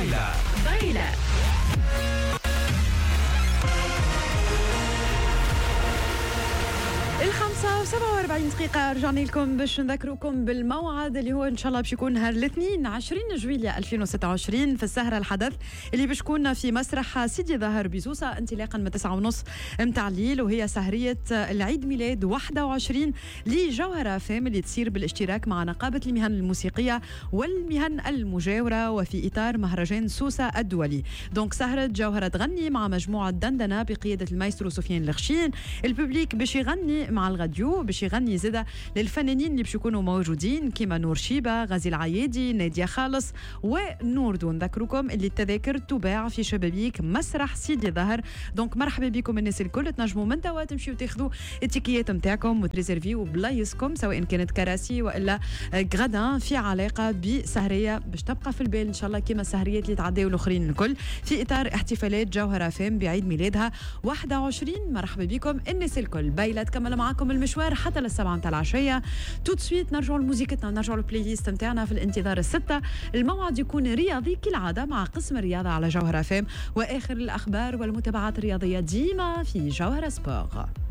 ضيلة. الخمسة و47 دقيقة رجعنا لكم باش نذكركم بالموعد اللي هو إن شاء الله باش يكون نهار الاثنين 20 جويلية 2026 في السهرة الحدث اللي باش تكون في مسرح سيدي ظاهر بسوسة انطلاقا من 9:30 متاع الليل، وهي سهرية العيد ميلاد 21 لجوهرة فام اللي تصير بالاشتراك مع نقابة المهن الموسيقية والمهن المجاورة وفي إطار مهرجان سوسة الدولي. دونك سهرة جوهرة تغني مع مجموعة دندنة بقيادة المايسترو سفيان الخشين. الببليك باش يغني مع الغاديو، باش يغني زاده للفنانين اللي باش يكونوا موجودين كيما نور شيبة، غازي العيادي، نادية خالص ونور دون. نذكركم اللي التذاكر تباع في شبابيك مسرح سيدي ظاهر. دونك مرحبا بكم الناس الكل، تنجموا من توا تمشيو تاخذوا التيكيات نتاعكم وتريزرفيو بلايصكم سواء كانت كراسي والا غرادان في علاقه بسهريه باش تبقى في البال ان شاء الله كيما السهريات اللي تعداو الاخرين الكل في اطار احتفالات جوهرة فام بعيد ميلادها 21. مرحبا بكم الناس الكل. بايله تكمل معاكم المشوار حتى للسبعة متاع العشيه. تو سويت نرجعوا لموسيقتنا، نرجعوا للبلاي ليست نتاعنا في الانتظار الستة. الموعد يكون رياضي كالعاده مع قسم الرياضه على جوهرة فام، واخر الاخبار والمتابعات الرياضيه ديما في جوهرة سبور.